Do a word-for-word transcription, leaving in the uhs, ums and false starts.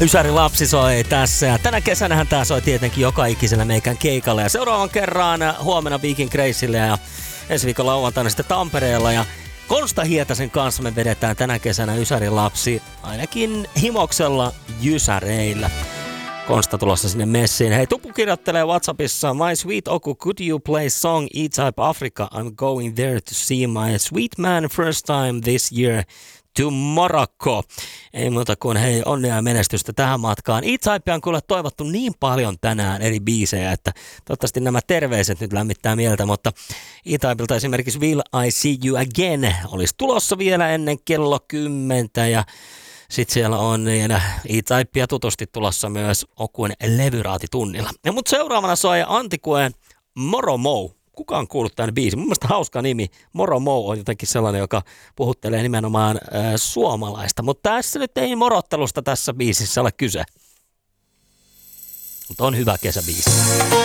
Ysäri lapsi soi tässä ja tänä kesänähän tää soi tietenkin joka ikisellä meikän keikalla ja seuraavan kerran huomenna Viking Graceillä ja ensi viikon lauantaina sitten Tampereella ja Konsta Hietasen kanssa me vedetään tänä kesänä Ysäri lapsi ainakin himoksella Jysäreillä. Konsta tulossa sinne messiin. Hei, Tupu kirjoittelee WhatsAppissa: My sweet Oku, could you play song E-Type Africa? I'm going there to see my sweet man first time this year to Morocco. Ei muuta kuin hei, onnea ja menestystä tähän matkaan. E-Type on kyllä toivottu niin paljon tänään eri biisejä, että toivottavasti nämä terveiset nyt lämmittää mieltä, mutta E-Typelta esimerkiksi Will I See You Again olisi tulossa vielä ennen kello kymmentä ja sitten siellä on niin E-Typea tutusti tulossa myös Okuen levyraatitunnilla. Ja mut seuraavana soi Antikuen Moro Mou. Kuka on kuullut tämän biisin? Mun mielestä hauska nimi. Moro Mou on jotenkin sellainen, joka puhuttelee nimenomaan äh, suomalaista. Mutta tässä nyt ei morottelusta tässä biisissä ole kyse. Mutta on hyvä kesäbiisi.